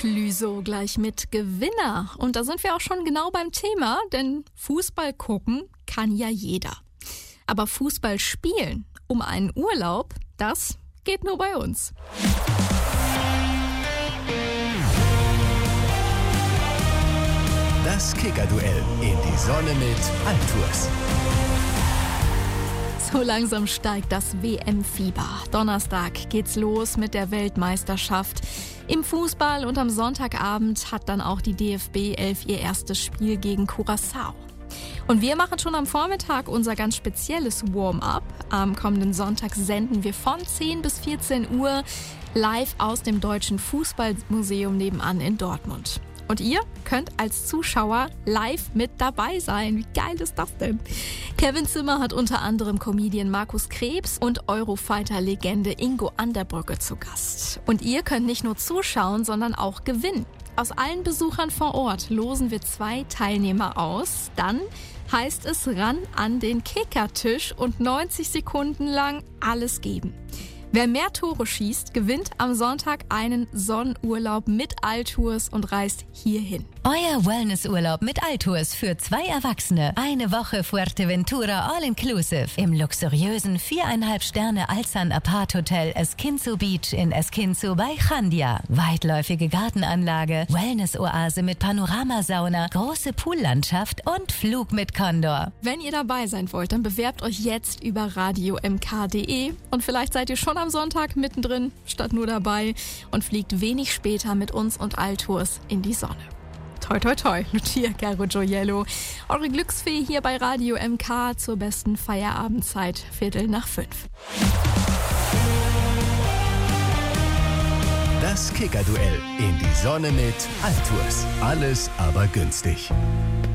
Clüso gleich mit Gewinner. Und da sind wir auch schon genau beim Thema, denn Fußball gucken kann ja jeder. Aber Fußball spielen um einen Urlaub, das geht nur bei uns. Das Kicker-Duell in die Sonne mit Altours. So langsam steigt das WM-Fieber. Donnerstag geht's los mit der Weltmeisterschaft im Fußball und am Sonntagabend hat dann auch die DFB 11 ihr erstes Spiel gegen Curaçao. Und wir machen schon am Vormittag unser ganz spezielles Warm-up. Am kommenden Sonntag senden wir von 10 bis 14 Uhr live aus dem Deutschen Fußballmuseum nebenan in Dortmund. Und ihr könnt als Zuschauer live mit dabei sein. Wie geil ist das denn? Kevin Zimmer hat unter anderem Comedian Markus Krebs und Eurofighter-Legende Ingo Anderbrücke zu Gast. Und ihr könnt nicht nur zuschauen, sondern auch gewinnen. Aus allen Besuchern vor Ort losen wir 2 Teilnehmer aus. Dann heißt es ran an den Kickertisch und 90 Sekunden lang alles geben. Wer mehr Tore schießt, gewinnt am Sonntag einen Sonnenurlaub mit Altours und reist hierhin. Euer Wellnessurlaub mit Altours für 2 Erwachsene. Eine Woche Fuerteventura All-Inclusive im luxuriösen 4,5 Sterne Alsan Apart Hotel Esquinzo Beach in Esquinzo bei Chandia. Weitläufige Gartenanlage, Wellness-Oase mit Panoramasauna, große Poollandschaft und Flug mit Condor. Wenn ihr dabei sein wollt, dann bewerbt euch jetzt über radiomk.de und vielleicht seid ihr schon am Sonntag mittendrin, statt nur dabei und fliegt wenig später mit uns und Altours in die Sonne. Toi, toi, toi, Lucia Caro Gioiello. Eure Glücksfee hier bei Radio MK zur besten Feierabendzeit, 4:45. Das Kicker-Duell in die Sonne mit Altours. Alles aber günstig.